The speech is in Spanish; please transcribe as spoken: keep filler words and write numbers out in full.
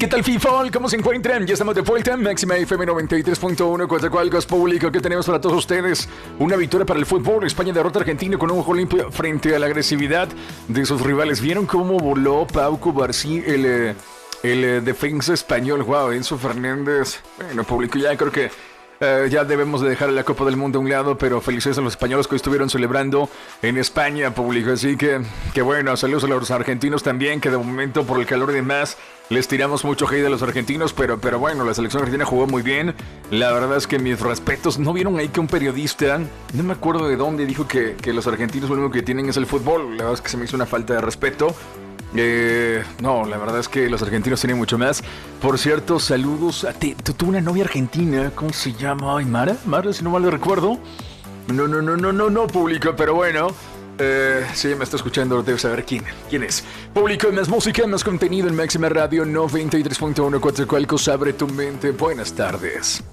¿Qué tal, FIFA? ¿Cómo se encuentran? Ya estamos de vuelta. Máxima F M noventa y tres punto uno, Coatzacoalcos Público. ¿Qué tenemos para todos ustedes? Una victoria para el fútbol. España derrota a Argentina con un ojo limpio frente a la agresividad de sus rivales. ¿Vieron cómo voló Pau Cubarsí, el, eh, el eh, defensa español? Wow, Enzo Fernández. Bueno, público, ya creo que Uh, ya debemos de dejar la Copa del Mundo a un lado, pero felices a los españoles que hoy estuvieron celebrando en España, público. Así que, que bueno, saludos a los argentinos también, que de momento por el calor y demás les tiramos mucho hate a los argentinos, pero, pero bueno, la selección argentina jugó muy bien. La verdad es que mis respetos. ¿No vieron ahí que un periodista, no me acuerdo de dónde, dijo que, que los argentinos lo único que tienen es el fútbol? La verdad es que se me hizo una falta de respeto. Eh, no, la verdad es que los argentinos tienen mucho más. Por cierto, saludos a ti. Tuve una novia argentina, ¿cómo se llama? Ay, Mara, Mara, si no mal lo recuerdo. No, no, no, no, no, no, público, pero bueno. Eh, si me está escuchando, debe saber quién, quién es. Público, más música, más contenido en Máxima Radio noventa y tres punto uno, Coatzacoalcos, abre tu mente. Buenas tardes.